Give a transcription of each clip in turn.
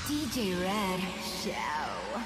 DJ Red Show.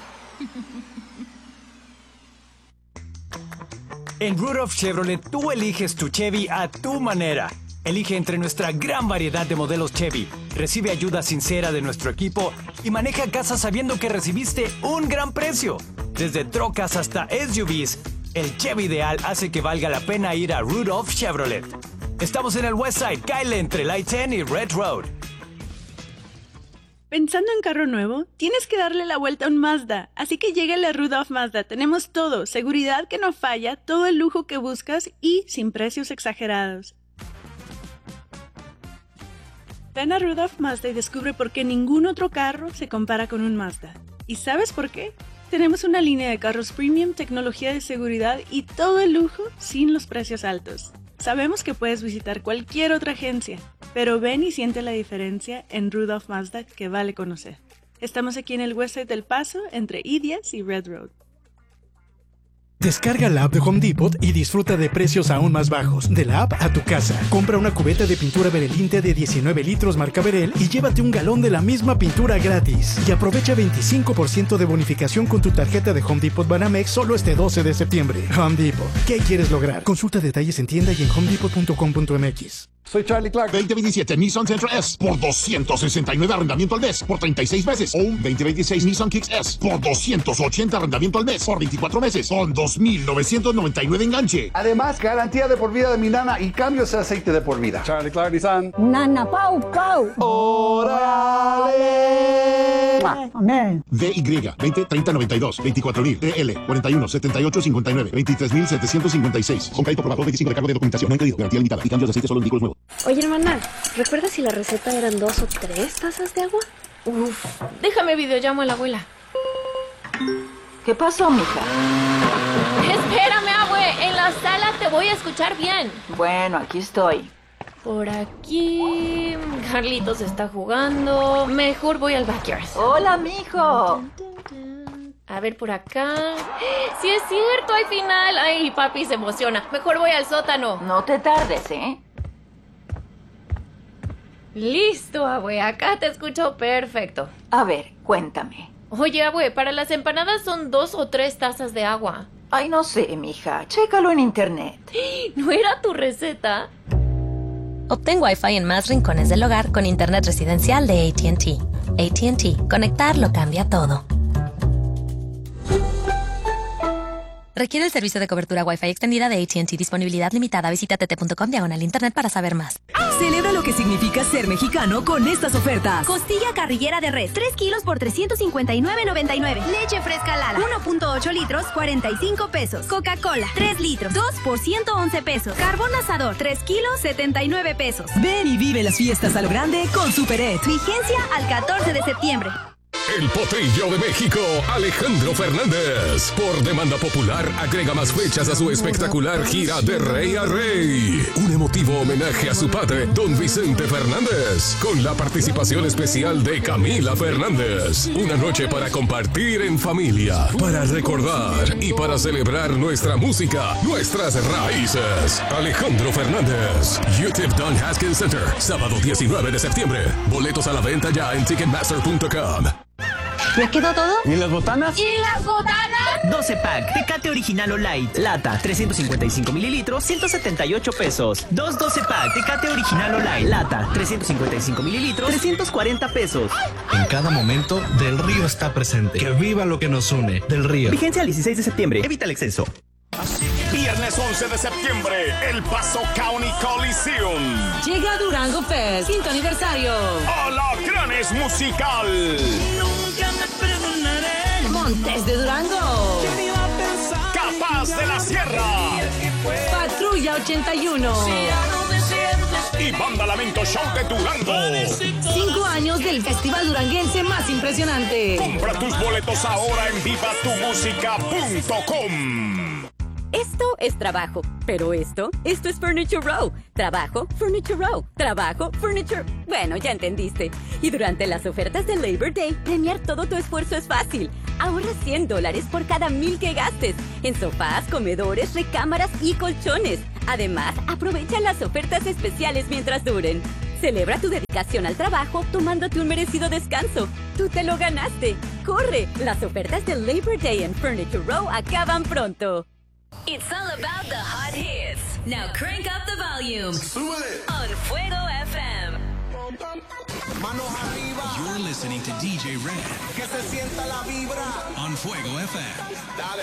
En Rudolph Chevrolet tú eliges tu Chevy a tu manera. Elige entre nuestra gran variedad de modelos Chevy, recibe ayuda sincera de nuestro equipo y maneja casa sabiendo que recibiste un gran precio. Desde trocas hasta SUVs, el Chevy ideal hace que valga la pena ir a Rudolph Chevrolet. Estamos en el Westside, Kyle entre Light 10 y Red Road. ¿Pensando en carro nuevo? Tienes que darle la vuelta a un Mazda, así que llégale a Rudolph Mazda. Tenemos todo, seguridad que no falla, todo el lujo que buscas y sin precios exagerados. Ven a Rudolph Mazda y descubre por qué ningún otro carro se compara con un Mazda. ¿Y sabes por qué? Tenemos una línea de carros premium, tecnología de seguridad y todo el lujo sin los precios altos. Sabemos que puedes visitar cualquier otra agencia, pero ven y siente la diferencia en Rudolph Mazda que vale conocer. Estamos aquí en el Westside del Paso, entre I-10 y Red Road. Descarga la app de Home Depot y disfruta de precios aún más bajos. De la app a tu casa. Compra una cubeta de pintura Berelinte de 19 litros marca Berel y llévate un galón de la misma pintura gratis. Y aprovecha 25% de bonificación con tu tarjeta de Home Depot Banamex solo este 12 de septiembre. Home Depot. ¿Qué quieres lograr? Consulta detalles en tienda y en homedepot.com.mx. Soy Charlie Clark. 2027 Nissan Sentra S por 269 arrendamiento al mes por 36 meses. O un 2026 Nissan Kicks S por 280 arrendamiento al mes por 24 meses con 2,999 enganche. Además, garantía de por vida de mi nana y cambios de aceite de por vida. Charlie Clark Nissan. Nana Pau Pau. ¡Órale! Amén. DY 20 30 92 24,000 TL 41 78 59 23,756 con crédito probado 25 de cargo de documentación no incluido garantía limitada y cambios de aceite solo en vehículos nuevos. Oye, hermana, ¿recuerdas si la receta eran 2 o 3 tazas de agua? Uf, déjame videollamo a la abuela. ¿Qué pasó, mija? Espérame, abue, en la sala te voy a escuchar bien. Bueno, aquí estoy. Por aquí... Carlitos está jugando. Mejor voy al backyard. Hola, mijo. A ver, por acá... ¡Sí es cierto! ¡Hay final! ¡Ay, papi se emociona! Mejor voy al sótano. No te tardes, ¿eh? Listo, abue. Acá te escucho perfecto. A ver, cuéntame. Oye, abue, para las empanadas son 2 o 3 tazas de agua. Ay, no sé, mija. Chécalo en internet. ¿No era tu receta? Obtén Wi-Fi en más rincones del hogar con internet residencial de AT&T. AT&T. Conectar lo cambia todo. Requiere el servicio de cobertura Wi-Fi extendida de AT&T. Disponibilidad limitada. Visita tt.com/internet para saber más. Celebra lo que significa ser mexicano con estas ofertas. Costilla carrillera de res, 3 kilos por $359.99. Leche fresca Lala, 1.8 litros, 45 pesos. Coca-Cola, 3 litros, 2 por 111 pesos. Carbón asador, 3 kilos, 79 pesos. Ven y vive las fiestas a lo grande con Superet. Vigencia al 14 de septiembre. El Potrillo de México, Alejandro Fernández. Por demanda popular, agrega más fechas a su espectacular gira de rey a rey. Un emotivo homenaje a su padre, don Vicente Fernández, con la participación especial de Camila Fernández. Una noche para compartir en familia, para recordar y para celebrar nuestra música, nuestras raíces. Alejandro Fernández, UTIP Don Haskins Center, sábado 19 de septiembre. Boletos a la venta ya en Ticketmaster.com. ¿Ya quedó todo? ¿Y las botanas? ¿Y las botanas? 12 pack, Tecate Original o Light, lata, 355 mililitros, 178 pesos. 12 pack, Tecate Original o Light, lata, 355 mililitros, 340 pesos. En cada momento, Del Río está presente. Que viva lo que nos une. Del Río. Vigencia al 16 de septiembre. Evita el exceso. Viernes 11 de septiembre, El Paso County Coliseum. Llega Durango Fest, 5º aniversario. Alacranes Musical. Nunca me perdonaré. Montes de Durango. Capaz de la Sierra. Patrulla 81. Y Banda Lamento Show de Durango. 5 años del festival duranguense más impresionante. Compra tus boletos ahora en vivatumusica.com. Esto es trabajo, pero esto es Furniture Row. Trabajo, Furniture Row. Trabajo, Furniture... Bueno, ya entendiste. Y durante las ofertas de Labor Day, premiar todo tu esfuerzo es fácil. Ahorra $100 por cada 1,000 que gastes en sofás, comedores, recámaras y colchones. Además, aprovecha las ofertas especiales mientras duren. Celebra tu dedicación al trabajo tomándote un merecido descanso. Tú te lo ganaste. ¡Corre! Las ofertas del Labor Day en Furniture Row acaban pronto. It's all about the hot hits. Now crank up the volume. On Fuego FM. Manos arriba. You're listening to DJ Red. Que se sienta la vibra. On Fuego FM. Dale.